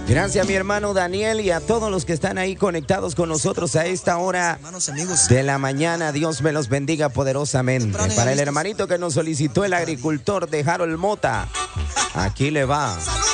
Gracias, mi hermano Daniel, y a todos los que están ahí conectados con nosotros a esta hora de la mañana. Dios me los bendiga poderosamente. Para el hermanito que nos solicitó, el agricultor de Harold Mota, aquí le va.